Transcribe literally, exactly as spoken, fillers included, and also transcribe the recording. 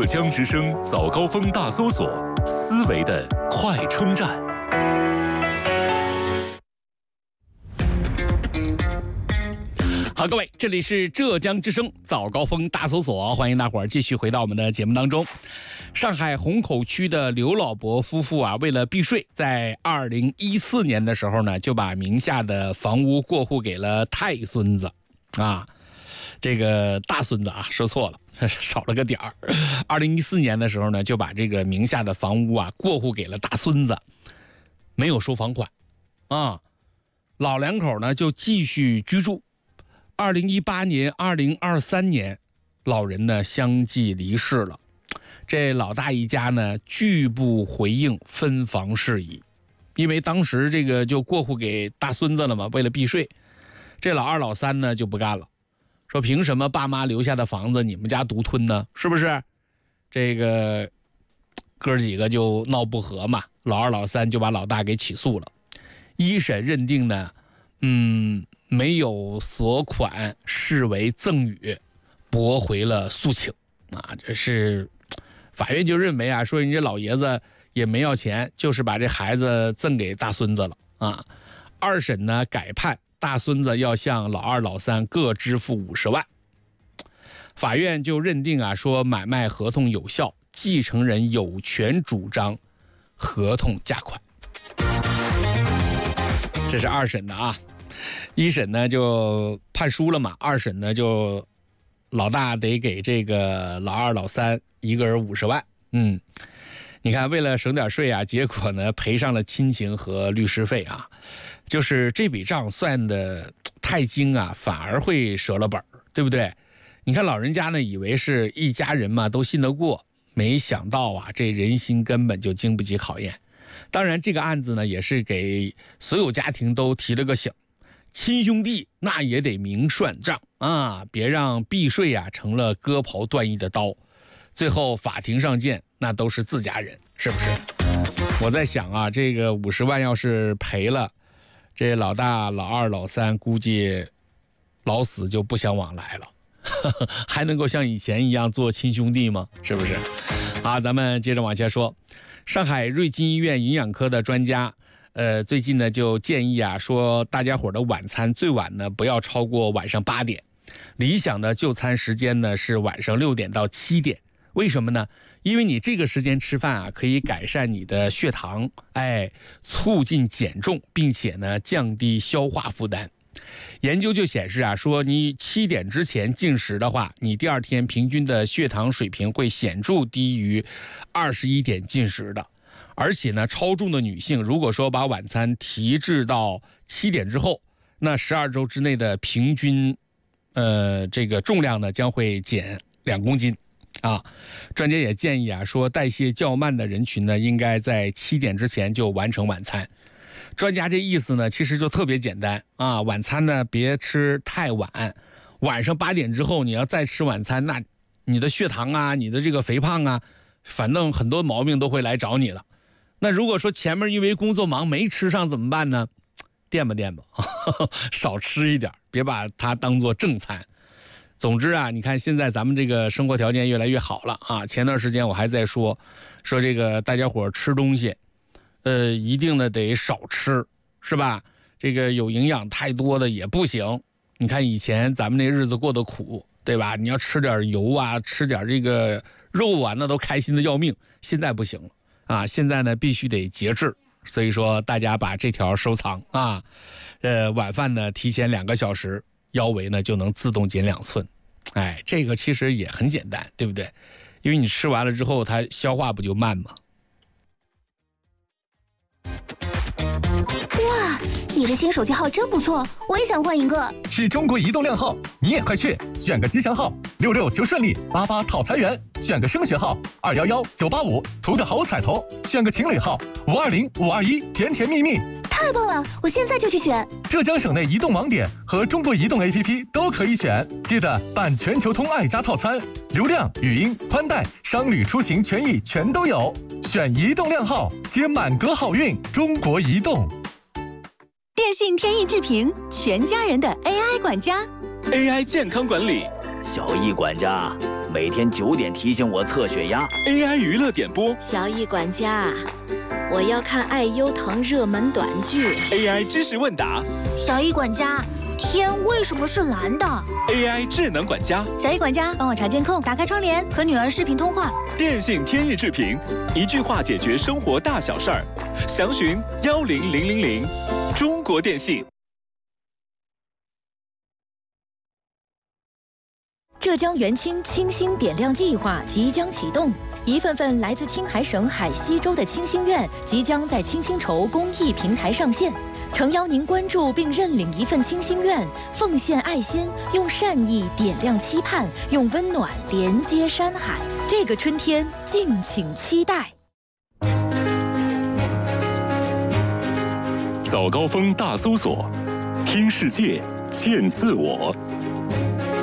浙江之声早高峰大搜索，思维的快充站。 好，各位，这里是浙江之声早高峰大搜索，欢迎大伙儿继续回到我们的节目当中。上海虹口区的刘老伯夫妇啊，为了避税，在二零一四年的时候呢，就把名下的房屋过户给了太孙子啊，这个大孙子啊，说错了，少了个点儿。二零一四年的时候呢，就把这个名下的房屋啊过户给了大孙子，没有收房款啊，老两口呢就继续居住。二零一八年、二零二三年，老人呢相继离世了。这老大一家呢拒不回应分房事宜，因为当时这个就过户给大孙子了嘛，为了避税。这老二、老三呢就不干了，说凭什么爸妈留下的房子你们家独吞呢？是不是？这个哥几个就闹不和嘛，老二、老三就把老大给起诉了。一审认定呢，嗯。没有索款视为赠与，驳回了诉请啊！这是法院就认为啊，说人家老爷子也没要钱，就是把这孩子赠给大孙子了啊。二审呢改判大孙子要向老二、老三各支付五十万。法院就认定啊，说买卖合同有效，继承人有权主张合同价款。这是二审的啊。一审呢就判输了嘛，二审呢就老大得给这个老二、老三一个人五十万。嗯，你看为了省点税啊，结果呢赔上了亲情和律师费啊，就是这笔账算的太精啊，反而会折了本，对不对？你看老人家呢以为是一家人嘛都信得过，没想到啊这人心根本就经不起考验。当然这个案子呢也是给所有家庭都提了个醒。亲兄弟那也得明算账啊，别让避税啊成了割袍断义的刀，最后法庭上见那都是自家人，是不是？我在想啊，这个五十万要是赔了，这老大、老二、老三估计老死就不相往来了，呵呵，还能够像以前一样做亲兄弟吗？是不是？好，咱们接着往下说。上海瑞金医院营养科的专家。呃，最近呢就建议啊，说大家伙的晚餐最晚呢不要超过晚上八点，理想的就餐时间呢是晚上六点到七点。为什么呢？因为你这个时间吃饭啊，可以改善你的血糖，哎，促进减重，并且呢降低消化负担。研究就显示啊，说你七点之前进食的话，你第二天平均的血糖水平会显著低于二十一点进食的。而且呢，超重的女性如果说把晚餐提至到七点之后，那十二周之内的平均，呃，这个重量呢将会减两公斤，啊。专家也建议啊，说代谢较慢的人群呢，应该在七点之前就完成晚餐。专家这意思呢，其实就特别简单啊，晚餐呢别吃太晚，晚上八点之后你要再吃晚餐，那你的血糖啊，你的这个肥胖啊，反正很多毛病都会来找你了。那如果说前面因为工作忙没吃上怎么办呢？垫吧垫吧，少吃一点，别把它当做正餐。总之啊，你看现在咱们这个生活条件越来越好了啊。前段时间我还在说，说这个大家伙吃东西，呃，一定的得少吃，是吧？这个有营养太多的也不行。你看以前咱们那日子过得苦，对吧？你要吃点油啊，吃点这个肉啊，那都开心的要命。现在不行了。啊，现在呢必须得节制，所以说大家把这条收藏啊，呃，晚饭呢提前两个小时，腰围呢就能自动减两寸，哎，这个其实也很简单，对不对？因为你吃完了之后，它消化不就慢吗？ 哇，你这新手机号真不错，我也想换一个。 是中国移动靓号，你也快去选个吉祥号，六六求顺利，八八讨财源，选个升学号，二幺幺九八五图个好彩头，选个情侣号，五二零五二一甜甜蜜蜜。 太棒了，我现在就去选。 浙江省内移动网点和中国移动 A P P 都可以选，记得办全球通爱家套餐，流量、语音、宽带、商旅出行权益全都有。选移动靓号，接满格好运。中国移动。 电信天翼智屏，全家人的 A I 管家。 A I 健康管理， 小易管家， 每天九点提醒我测血压。 A I 娱乐点播， 小易管家，我要看爱优腾热门短剧。 A I 知识问答， 小易管家，天为什么是蓝的 A I 智能管家， 小易管家，帮我查监控，打开窗帘，和女儿视频通话。 电信天意智评，一句话解决生活大小事儿，详询幺零零零零。中国电信。 浙江元清清新点亮计划即将启动，一份份来自青海省海西州的清心愿即将在清新筹公益平台上线，诚邀您关注并认领一份清心愿，奉献爱心，用善意点亮期盼，用温暖连接山海。这个春天，敬请期待。 早高峰大搜索，听世界，见自我。